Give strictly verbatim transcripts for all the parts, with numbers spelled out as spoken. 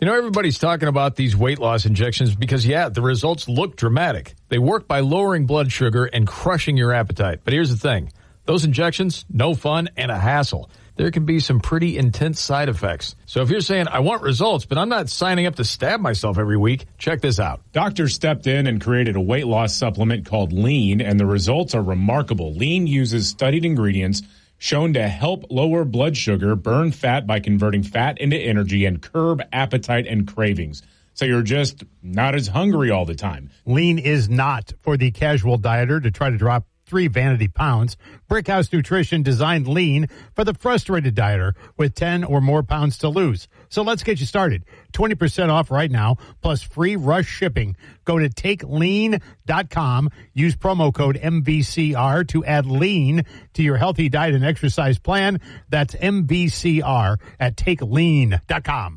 You know, everybody's talking about these weight loss injections because, yeah, the results look dramatic. They work by lowering blood sugar and crushing your appetite. But here's the thing. Those injections, no fun and a hassle. There can be some pretty intense side effects. So if you're saying, I want results, but I'm not signing up to stab myself every week, check this out. Doctors stepped in and created a weight loss supplement called Lean, and the results are remarkable. Lean uses studied ingredients shown to help lower blood sugar, burn fat by converting fat into energy, and curb appetite and cravings. So you're just not as hungry all the time. Lean is not for the casual dieter to try to drop three vanity pounds. Brickhouse Nutrition designed Lean for the frustrated dieter with ten or more pounds to lose. So let's get you started. twenty percent off right now, plus free rush shipping. Go to take lean dot com. Use promo code M V C R to add Lean to your healthy diet and exercise plan. That's M V C R at take lean dot com.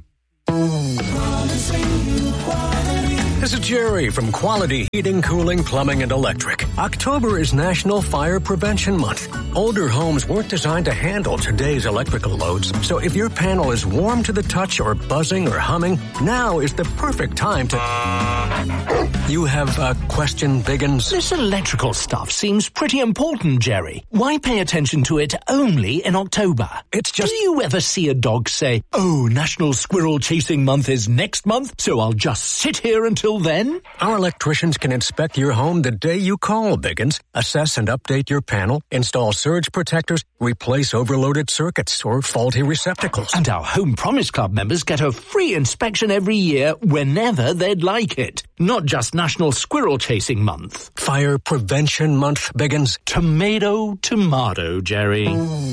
This is Jerry from Quality Heating, Cooling, Plumbing, and Electric. October is National Fire Prevention Month. Older homes weren't designed to handle today's electrical loads, so if your panel is warm to the touch or buzzing or humming, now is the perfect time to... You have a question, Biggins? This electrical stuff seems pretty important, Jerry. Why pay attention to it only in October? It's just... Do you ever see a dog say, oh, National Squirrel Chasing Month is next month, so I'll just sit here until then? Our electricians can inspect your home the day you call, Biggins, assess and update your panel, install surge protectors, replace overloaded circuits or faulty receptacles. And our Home Promise Club members get a free inspection every year whenever they'd like it. Not just National Squirrel Chasing Month. Fire Prevention Month, Biggins. Tomato, tomato, Jerry.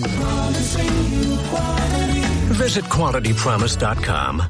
Visit quality promise dot com.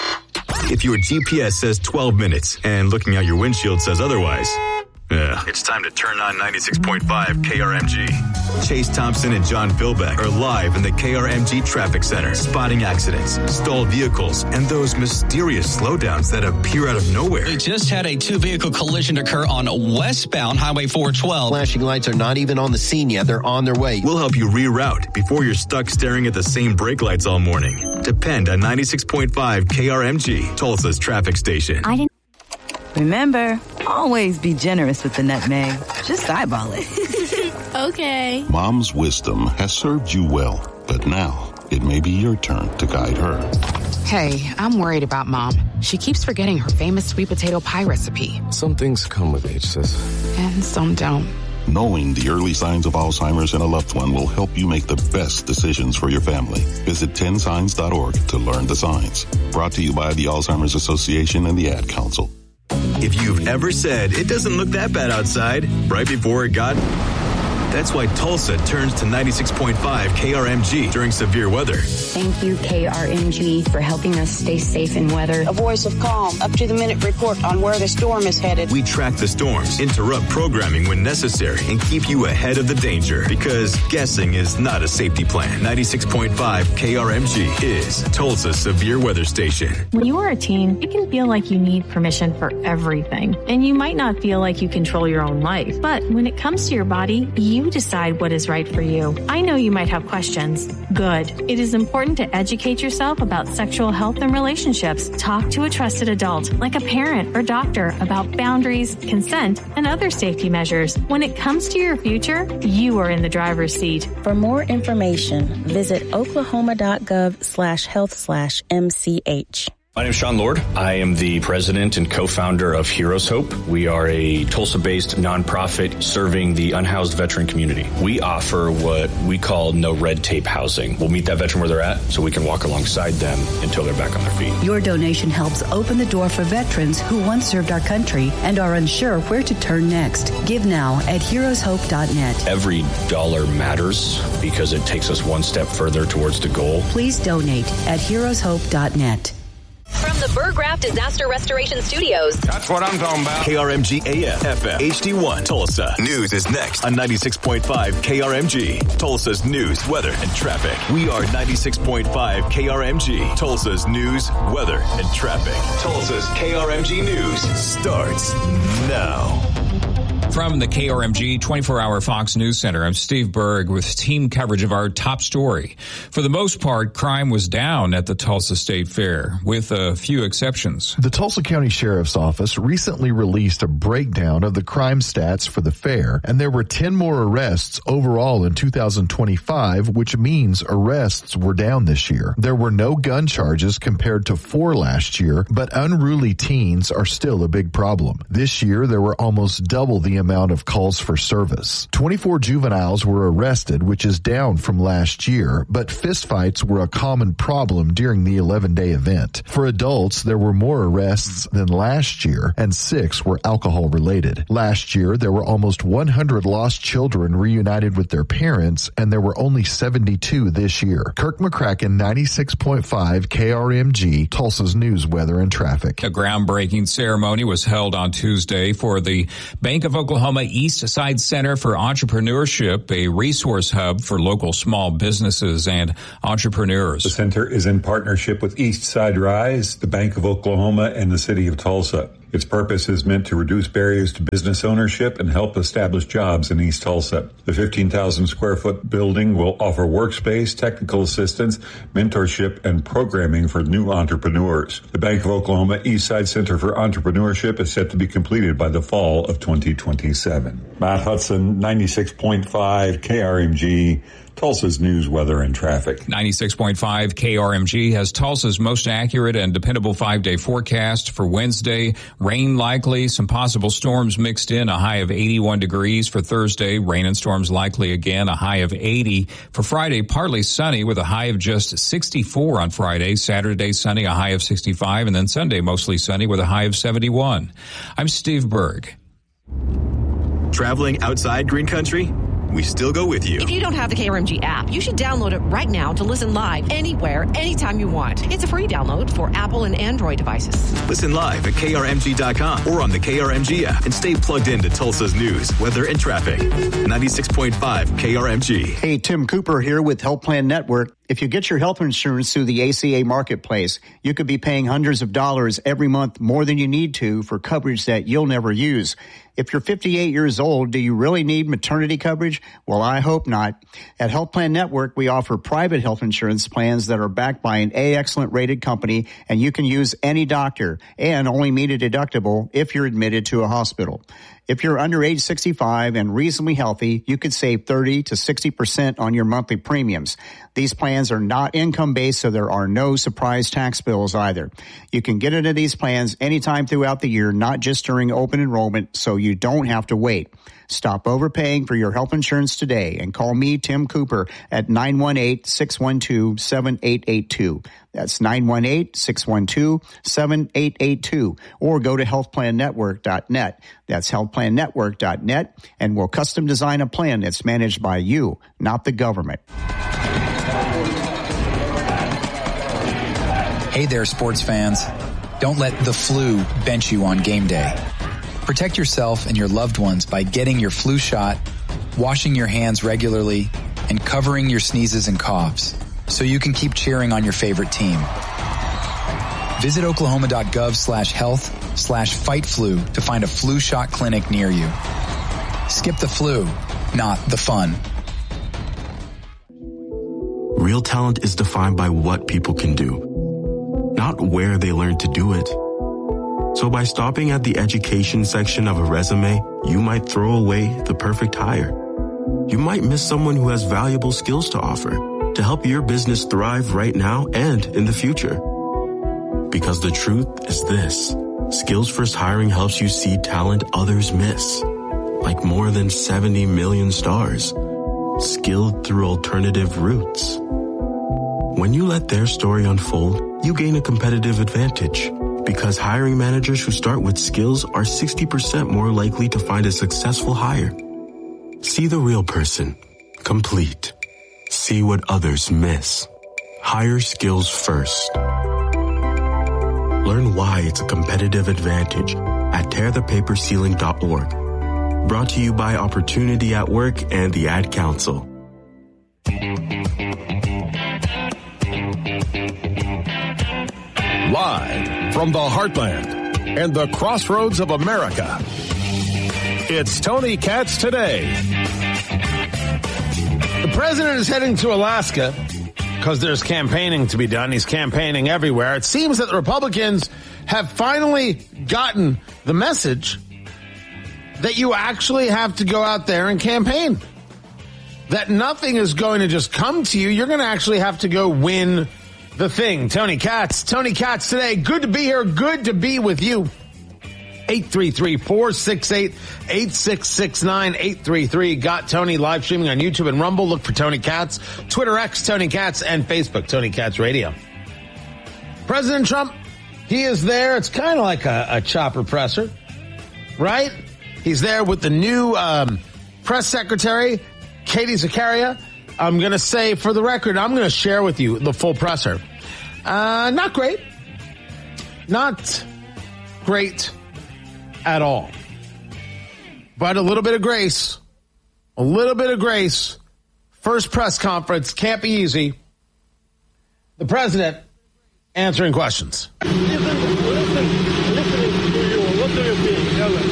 If your G P S says twelve minutes and looking out your windshield says otherwise, yeah, it's time to turn on ninety-six point five K R M G. Chase Thompson and John Philbeck are live in the K R M G Traffic Center, spotting accidents, stalled vehicles, and those mysterious slowdowns that appear out of nowhere. We just had a two-vehicle collision occur on westbound Highway four twelve. Flashing lights are not even on the scene yet. They're on their way. We'll help you reroute before you're stuck staring at the same brake lights all morning. Depend on ninety-six point five K R M G, Tulsa's traffic station. I didn't. Remember, always be generous with the nutmeg. Just eyeball it. Okay. Mom's wisdom has served you well, but now it may be your turn to guide her. Hey, I'm worried about Mom. She keeps forgetting her famous sweet potato pie recipe. Some things come with age, sis. And some don't. Knowing the early signs of Alzheimer's in a loved one will help you make the best decisions for your family. Visit ten signs dot org to learn the signs. Brought to you by the Alzheimer's Association and the Ad Council. If you've ever said, it doesn't look that bad outside, right before it got... That's why Tulsa turns to ninety-six point five K R M G during severe weather. Thank you, K R M G, for helping us stay safe in weather. A voice of calm, up-to-the-minute report on where the storm is headed. We track the storms, interrupt programming when necessary, and keep you ahead of the danger. Because guessing is not a safety plan. ninety-six point five K R M G is Tulsa's severe weather station. When you are a teen, it can feel like you need permission for everything. And you might not feel like you control your own life. But when it comes to your body, you decide what is right for you. I know you might have questions. Good. It is important to educate yourself about sexual health and relationships. Talk to a trusted adult, like a parent or doctor, about boundaries, consent, and other safety measures. When it comes to your future, you are in the driver's seat. For more information, visit oklahoma.gov slash health slash MCH. My name is Sean Lord. I am the president and co-founder of Heroes Hope. We are a Tulsa-based nonprofit serving the unhoused veteran community. We offer what we call no red tape housing. We'll meet that veteran where they're at so we can walk alongside them until they're back on their feet. Your donation helps open the door for veterans who once served our country and are unsure where to turn next. Give now at heroes hope dot net. Every dollar matters because it takes us one step further towards the goal. Please donate at heroes hope dot net. From the Burgraft Disaster Restoration Studios. That's what I'm talking about. K R M G A M, F M, H D one, Tulsa. News is next on ninety-six point five K R M G. Tulsa's news, weather, and traffic. We are ninety-six point five K R M G. Tulsa's news, weather, and traffic. Tulsa's K R M G News starts now. From the K R M G twenty-four hour Fox News Center, I'm Steve Berg with team coverage of our top story. For the most part, crime was down at the Tulsa State Fair, with a few exceptions. The Tulsa County Sheriff's Office recently released a breakdown of the crime stats for the fair, and there were ten more arrests overall in two thousand twenty-five, which means arrests were down this year. There were no gun charges compared to four last year, but unruly teens are still a big problem. This year, there were almost double the amount of calls for service. twenty-four juveniles were arrested, which is down from last year, but fistfights were a common problem during the eleven-day event. For adults, there were more arrests than last year, and six were alcohol-related. Last year, there were almost one hundred lost children reunited with their parents, and there were only seventy-two this year. Kirk McCracken, ninety-six point five K R M G, Tulsa's news, weather, and traffic. A groundbreaking ceremony was held on Tuesday for the Bank of Oklahoma East Side Center for Entrepreneurship, a resource hub for local small businesses and entrepreneurs. The center is in partnership with East Side Rise, the Bank of Oklahoma, and the City of Tulsa. Its purpose is meant to reduce barriers to business ownership and help establish jobs in East Tulsa. The fifteen thousand square foot building will offer workspace, technical assistance, mentorship, and programming for new entrepreneurs. The Bank of Oklahoma East Side Center for Entrepreneurship is set to be completed by the fall of twenty twenty-seven. Matt Hudson, ninety-six point five K R M G, Tulsa's news, weather, and traffic. ninety-six point five K R M G has Tulsa's most accurate and dependable five-day forecast for Wednesday. Rain likely, some possible storms mixed in, a high of eighty-one degrees for Thursday. Rain and storms likely again, a high of eighty. For Friday, partly sunny with a high of just sixty-four on Friday. Saturday, sunny, a high of sixty-five. And then Sunday, mostly sunny with a high of seventy-one. I'm Steve Berg. Traveling outside Green Country? We still go with you. If you don't have the K R M G app, you should download it right now to listen live anywhere, anytime you want. It's a free download for Apple and Android devices. Listen live at K R M G dot com or on the K R M G app and stay plugged into Tulsa's news, weather, and traffic. ninety-six point five K R M G. Hey, Tim Cooper here with Health Plan Network. If you get your health insurance through the A C A Marketplace, you could be paying hundreds of dollars every month more than you need to for coverage that you'll never use. If you're fifty-eight years old, do you really need maternity coverage? Well, I hope not. At Health Plan Network, we offer private health insurance plans that are backed by an A-Excellent rated company, and you can use any doctor and only meet a deductible if you're admitted to a hospital. If you're under age sixty-five and reasonably healthy, you could save thirty to sixty percent on your monthly premiums. These plans are not income-based, so there are no surprise tax bills either. You can get into these plans anytime throughout the year, not just during open enrollment, so you don't have to wait. Stop overpaying for your health insurance today and call me, Tim Cooper, at nine one eight, six one two, seven eight eight two. That's nine one eight, six one two, seven eight eight two. Or go to health plan network dot net. That's health plan network dot net, and we'll custom design a plan that's managed by you, not the government. Hey there, sports fans. Don't let the flu bench you on game day. Protect yourself and your loved ones by getting your flu shot, washing your hands regularly, and covering your sneezes and coughs so you can keep cheering on your favorite team. Visit oklahoma.gov slash health slash fight flu to find a flu shot clinic near you. Skip the flu, not the fun. Real talent is defined by what people can do, not where they learn to do it. So by stopping at the education section of a resume, you might throw away the perfect hire. You might miss someone who has valuable skills to offer to help your business thrive right now and in the future. Because the truth is this: Skills First Hiring helps you see talent others miss, like more than seventy million stars, skilled through alternative routes. When you let their story unfold, you gain a competitive advantage. Because hiring managers who start with skills are sixty percent more likely to find a successful hire. See the real person. Complete. See what others miss. Hire skills first. Learn why it's a competitive advantage at tear the paper ceiling dot org. Brought to you by Opportunity at Work and the Ad Council. Live from the heartland and the crossroads of America, It's Tony Katz Today. The president is heading to Alaska because there's campaigning to be done. He's campaigning everywhere. It seems that the Republicans have finally gotten the message that you actually have to go out there and campaign. That nothing is going to just come to you. You're going to actually have to go win the thing. Tony Katz. Tony Katz Today. Good to be here. Good to be with you. eight three three, four six eight, eight six six nine, eight three three. Got Tony live streaming on YouTube and Rumble. Look for Tony Katz. Twitter X, Tony Katz, and Facebook, Tony Katz Radio. President Trump, he is there. It's kind of like a, a chopper presser, right? He's there with the new um, press secretary, Katie Zakaria. I'm going to say, for the record, I'm going to share with you the full presser. Uh, not great. Not great at all. But a little bit of grace. A little bit of grace. First press conference. Can't be easy. The president answering questions. Listen, listen, listening to you. What do you think? Tell us.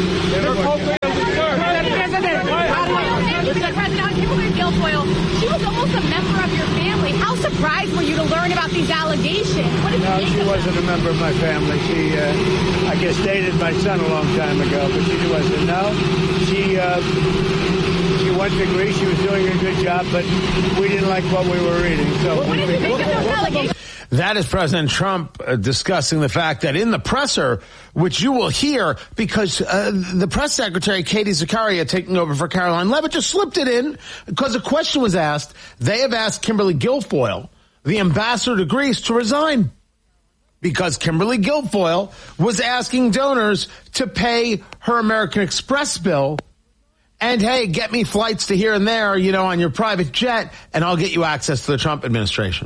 President, Kimberly Guilfoyle, she was almost a member of your family. How surprised were you to learn about these allegations? What did no, you think she of wasn't them? a member of my family. She, uh, I guess, dated my son a long time ago, but she wasn't. No, she, uh, she went to Greece. She was doing a good job, but we didn't like what we were reading. So what did you think of those allegations? That is President Trump uh, discussing the fact that in the presser, which you will hear because uh, the press secretary, Katie Zakaria, taking over for Caroline Leavitt, just slipped it in because a question was asked. They have asked Kimberly Guilfoyle, the ambassador to Greece, to resign because Kimberly Guilfoyle was asking donors to pay her American Express bill and, hey, get me flights to here and there, you know, on your private jet, and I'll get you access to the Trump administration.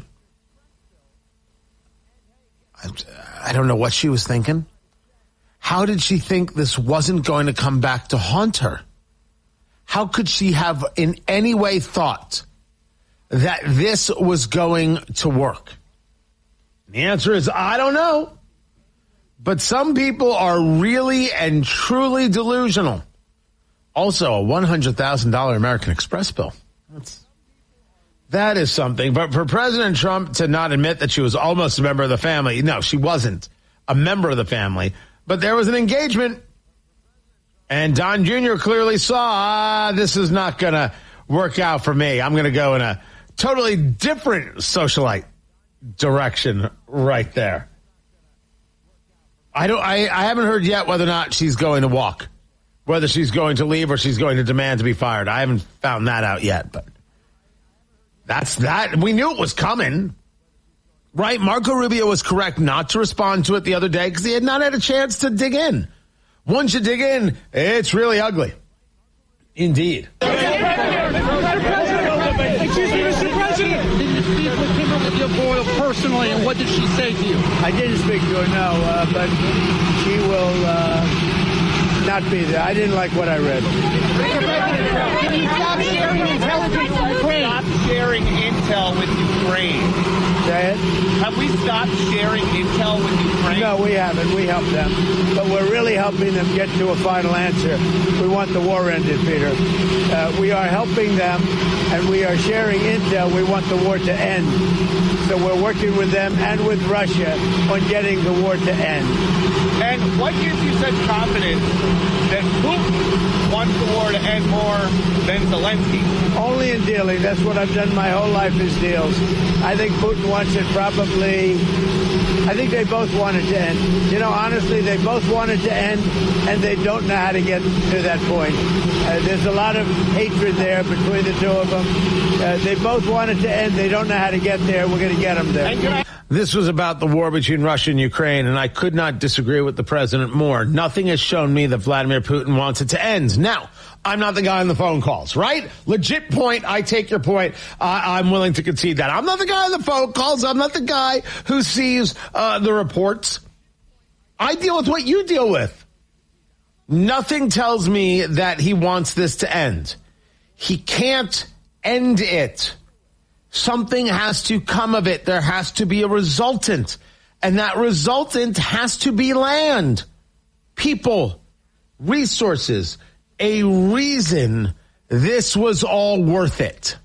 I don't know what she was thinking. How did she think this wasn't going to come back to haunt her? How could she have in any way thought that this was going to work? The answer is, I don't know. But some people are really and truly delusional. Also, a one hundred thousand dollars American Express bill. That's That is something. But for President Trump to not admit that she was almost a member of the family, no, she wasn't a member of the family. But there was an engagement. And Don Junior clearly saw, ah, this is not going to work out for me. I'm going to go in a totally different socialite direction right there. I don't. I, I haven't heard yet whether or not she's going to walk, whether she's going to leave or she's going to demand to be fired. I haven't found that out yet, but that's that. We knew it was coming, right? Marco Rubio was correct not to respond to it the other day because he had not had a chance to dig in. Once you dig in, it's really ugly. Indeed. Excuse me, Mister President. Did you speak with Kimberly Guilfoyle personally, and what did she say to you? I didn't speak to her, no, uh, but she will uh, not be there. I didn't like what I read. Can you stop sharing intelligence with Ukraine? Stop sharing intel with Ukraine. Say it? Have we stopped sharing intel with Ukraine? No, we haven't. We helped them. But we're really helping them get to a final answer. We want the war ended, Peter. Uh, we are helping them, and we are sharing intel. We want the war to end. So we're working with them and with Russia on getting the war to end. And what gives you such confidence that Putin wants the war to end more than Zelensky? Only in dealing. That's what I've done my whole life is deals. I think Putin wants it probably, I think they both want it to end. You know, honestly, they both want it to end, and they don't know how to get to that point. Uh, there's a lot of hatred there between the two of them. Uh, they both want it to end. They don't know how to get there. We're going to get them there. This was about the war between Russia and Ukraine, and I could not disagree with the president more. Nothing has shown me that Vladimir Putin wants it to end. Now, I'm not the guy on the phone calls, right? Legit point. I take your point. Uh, I'm willing to concede that. I'm not the guy on the phone calls. I'm not the guy who sees uh, the reports. I deal with what you deal with. Nothing tells me that he wants this to end. He can't end it. Something has to come of it. There has to be a resultant. And that resultant has to be land, people, resources, a reason this was all worth it.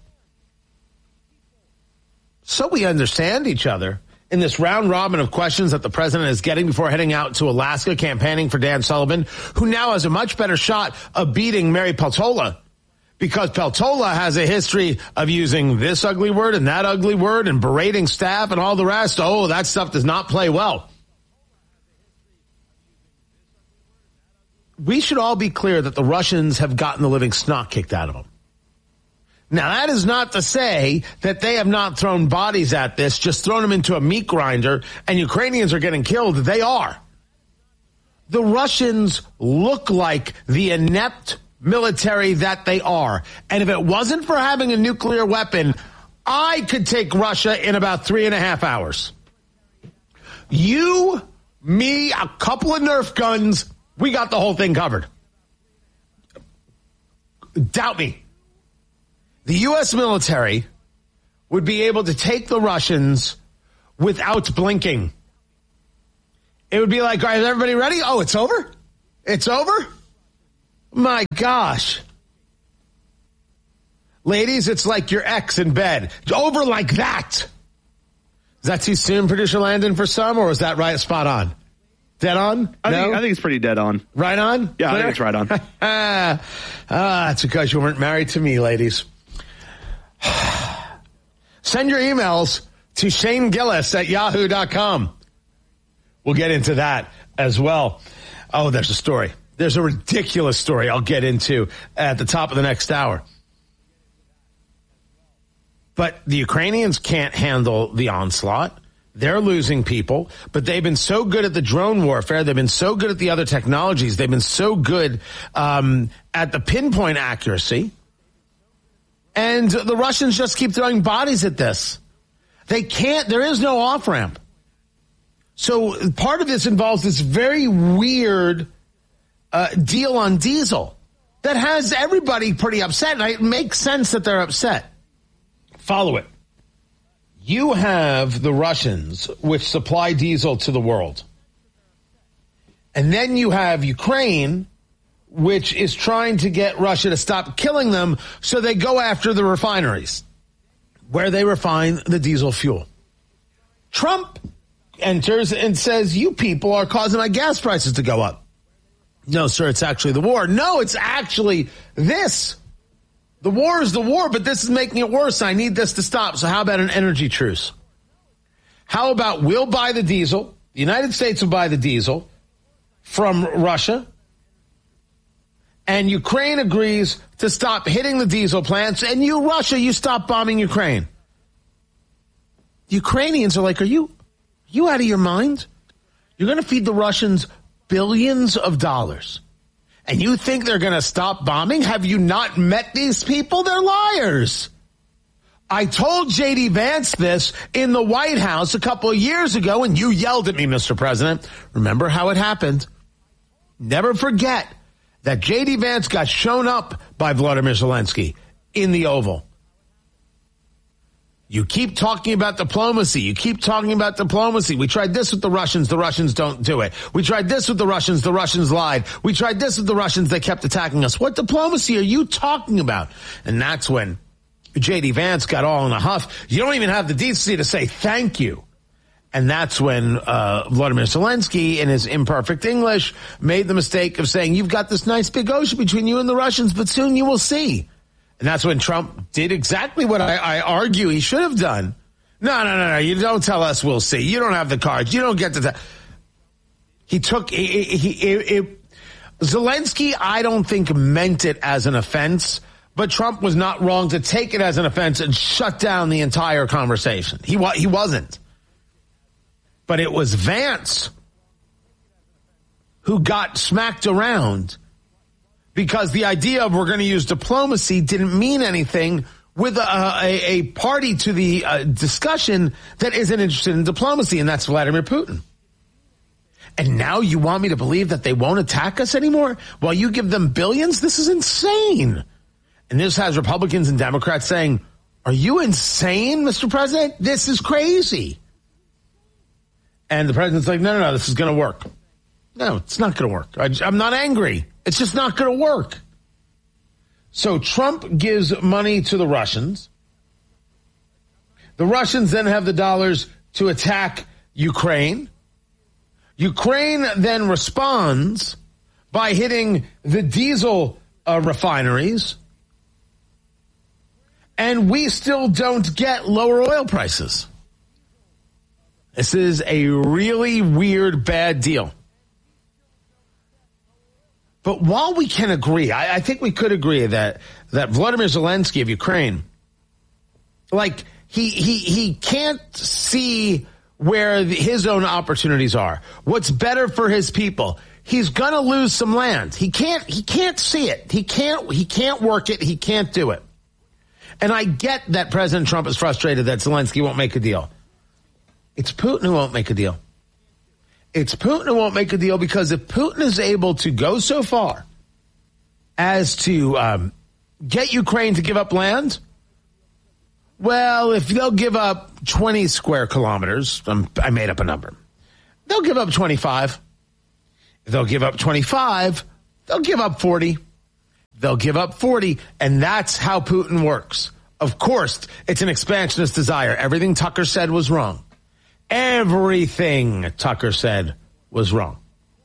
So we understand each other in this round robin of questions that the president is getting before heading out to Alaska campaigning for Dan Sullivan, who now has a much better shot of beating Mary Peltola, because Peltola has a history of using this ugly word and that ugly word and berating staff and all the rest. Oh, that stuff does not play well. We should all be clear that the Russians have gotten the living snot kicked out of them. Now, that is not to say that they have not thrown bodies at this, just thrown them into a meat grinder, and Ukrainians are getting killed. They are. The Russians look like the inept military that they are. And if it wasn't for having a nuclear weapon, I could take Russia in about three and a half hours. You, me, a couple of Nerf guns, we got the whole thing covered. Doubt me. The U S military would be able to take the Russians without blinking. It would be like, all right, is everybody ready? Oh, it's over? It's over? My gosh. Ladies, it's like your ex in bed. It's over like that. Is that too soon, producer Landon, for some, or was that right spot on? Dead on? I, no? think, I think it's pretty dead on. Right on? Yeah, Clear? I think it's right on. ah, that's because you weren't married to me, ladies. Send your emails to Shane Gillis at yahoo dot com. We'll get into that as well. Oh, there's a story. There's a ridiculous story I'll get into at the top of the next hour. But the Ukrainians can't handle the onslaught. They're losing people, but they've been so good at the drone warfare. They've been so good at the other technologies. They've been so good um, at the pinpoint accuracy. And the Russians just keep throwing bodies at this. They can't, there is no off-ramp. So part of this involves this very weird uh, deal on diesel that has everybody pretty upset. And it makes sense that they're upset. Follow it. You have the Russians, which supply diesel to the world. And then you have Ukraine, which is trying to get Russia to stop killing them, so they go after the refineries, where they refine the diesel fuel. Trump enters and says, you people are causing my gas prices to go up. No, sir, it's actually the war. No, it's actually this. The war is the war, but this is making it worse. I need this to stop. So how about an energy truce? How about we'll buy the diesel, the United States will buy the diesel from Russia, and Ukraine agrees to stop hitting the diesel plants, and you, Russia, you stop bombing Ukraine. The Ukrainians are like, are you, you out of your mind? You're going to feed the Russians billions of dollars. And you think they're going to stop bombing? Have you not met these people? They're liars. I told J D Vance this in the White House a couple of years ago, and you yelled at me, Mister President. Remember how it happened. Never forget that J D Vance got shown up by Vladimir Zelensky in the Oval. You keep talking about diplomacy. You keep talking about diplomacy. We tried this with the Russians. The Russians don't do it. We tried this with the Russians. The Russians lied. We tried this with the Russians. They kept attacking us. What diplomacy are you talking about? And that's when J D Vance got all in a huff. You don't even have the decency to say thank you. And that's when uh Vladimir Zelensky, in his imperfect English, made the mistake of saying, you've got this nice big ocean between you and the Russians, but soon you will see. And that's when Trump did exactly what I, I argue he should have done. No, no, no, no. You don't tell us we'll see. You don't have the cards. You don't get to that. He took, he, he, he, he, Zelensky, I don't think, meant it as an offense, but Trump was not wrong to take it as an offense and shut down the entire conversation. He, he wasn't. But it was Vance who got smacked around, because the idea of we're going to use diplomacy didn't mean anything with a, a, a party to the uh, discussion that isn't interested in diplomacy, and that's Vladimir Putin. And now you want me to believe that they won't attack us anymore while you give them billions? This is insane. And this has Republicans and Democrats saying, are you insane, Mister President? This is crazy. And the president's like, no, no, no, this is going to work. No, it's not going to work. I, I'm not angry. It's just not going to work. So Trump gives money to the Russians. The Russians then have the dollars to attack Ukraine. Ukraine then responds by hitting the diesel uh, refineries. And we still don't get lower oil prices. This is a really weird, bad deal. But while we can agree, I, I think we could agree that, that Volodymyr Zelensky of Ukraine, like, he, he, he can't see where the, his own opportunities are. What's better for his people? He's gonna lose some land. He can't, he can't see it. He can't, he can't work it. He can't do it. And I get that President Trump is frustrated that Zelensky won't make a deal. It's Putin who won't make a deal. It's Putin who won't make a deal because if Putin is able to go so far as to um, get Ukraine to give up land, well, if they'll give up twenty square kilometers, um, I made up a number, they'll give up twenty-five. If they'll give up twenty-five, they'll give up forty. They'll give up forty, and that's how Putin works. Of course, it's an expansionist desire. Everything Tucker said was wrong. Everything Tucker said was wrong.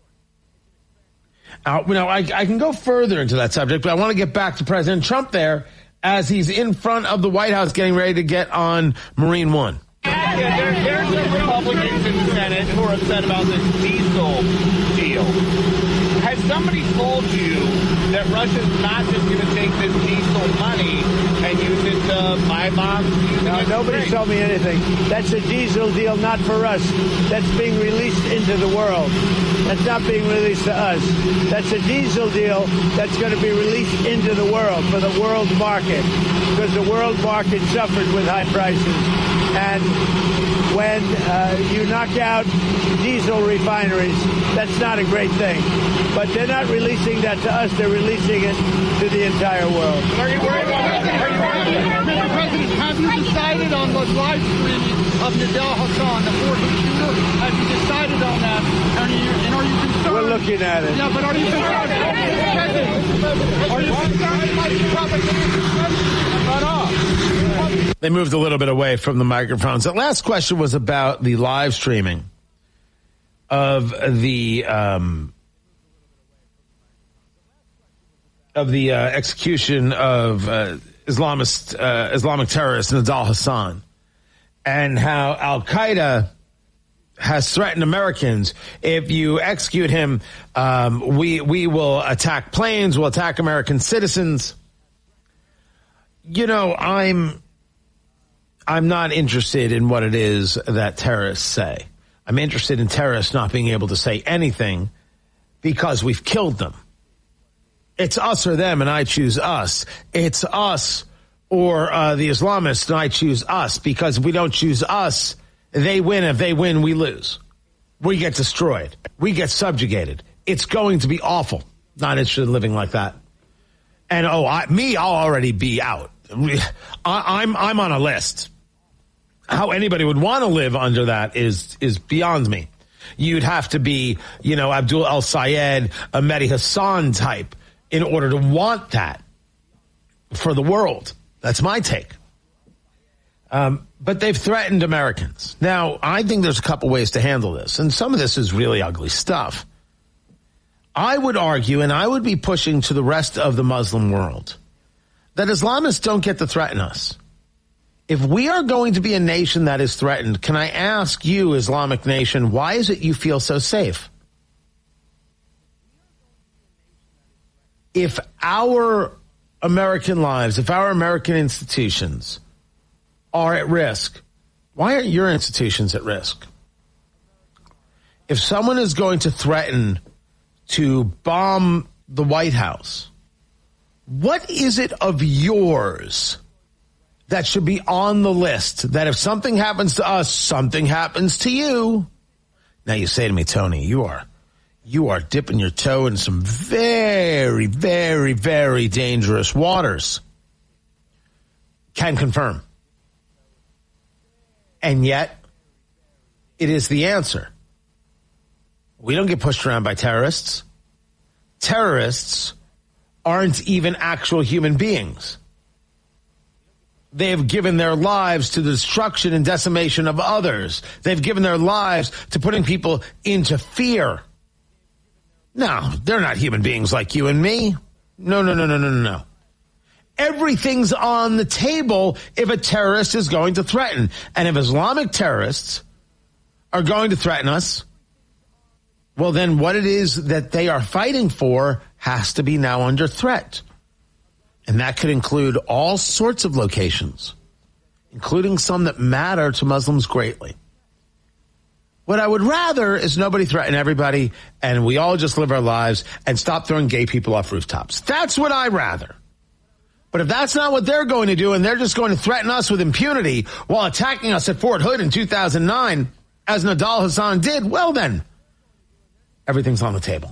Now, you know, I, I can go further into that subject, but I want to get back to President Trump there as he's in front of the White House getting ready to get on Marine One. Yeah, there, there's some Republicans in the Senate who are upset about this diesel deal. Has somebody told you that Russia's not just going to take this diesel money and use it to buy bombs? No, nobody's told me anything. That's a diesel deal, not for us. That's being released into the world. That's not being released to us. That's a diesel deal that's going to be released into the world for the world market, because the world market suffered with high prices. And when uh, you knock out diesel refineries, that's not a great thing. But they're not releasing that to us. They're releasing it to the entire world. Are you worried about that? Mister President, have you decided on the live streaming of Nidal Hasan, the fourth shooter? Have you decided on that? Are you, and are you concerned? We're looking at it. Yeah, but are you concerned? Are you concerned about the propaganda? Not off. They moved a little bit away from the microphones. The last question was about the live streaming of the um, of the uh, execution of uh, Islamist uh, Islamic terrorist Nidal Hasan, and how Al Qaeda has threatened Americans. If you execute him, um, we we will attack planes, we'll attack American citizens. You know, I'm. I'm not interested in what it is that terrorists say. I'm interested in terrorists not being able to say anything because we've killed them. It's us or them, and I choose us. It's us or uh, the Islamists, and I choose us, because if we don't choose us, they win. If they win, we lose. We get destroyed. We get subjugated. It's going to be awful. Not interested in living like that. And, oh, I, me, I'll already be out. I, I'm I'm on a list. How anybody would want to live under that is is beyond me. You'd have to be, you know, Abdul El-Sayed, a Mehdi Hassan type in order to want that for the world. That's my take. Um, but they've threatened Americans. Now, I think there's a couple ways to handle this, and some of this is really ugly stuff. I would argue, and I would be pushing to the rest of the Muslim world, that Islamists don't get to threaten us. If we are going to be a nation that is threatened, can I ask you, Islamic nation, why is it you feel so safe? If our American lives, if our American institutions are at risk, why aren't your institutions at risk? If someone is going to threaten to bomb the White House, what is it of yours that should be on the list that if something happens to us, something happens to you? Now you say to me, Tony, you are, you are dipping your toe in some very, very, very dangerous waters. Can confirm. And yet, it is the answer. We don't get pushed around by terrorists. Terrorists aren't even actual human beings. They have given their lives to the destruction and decimation of others. They've given their lives to putting people into fear. No, they're not human beings like you and me. No, no, no, no, no, no, no. Everything's on the table if a terrorist is going to threaten. And if Islamic terrorists are going to threaten us, well, then what it is that they are fighting for has to be now under threat. And that could include all sorts of locations, including some that matter to Muslims greatly. What I would rather is nobody threaten everybody and we all just live our lives and stop throwing gay people off rooftops. That's what I'd rather. But if that's not what they're going to do and they're just going to threaten us with impunity while attacking us at Fort Hood in two thousand nine, as Nidal Hasan did, well then, everything's on the table.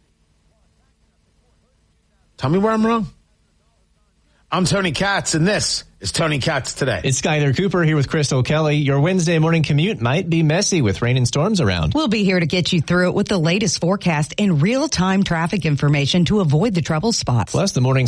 Tell me where I'm wrong. I'm Tony Katz, and this is Tony Katz Today. It's Skyler Cooper here with Crystal Kelly. Your Wednesday morning commute might be messy with rain and storms around. We'll be here to get you through it with the latest forecast and real-time traffic information to avoid the trouble spots. Plus, the morning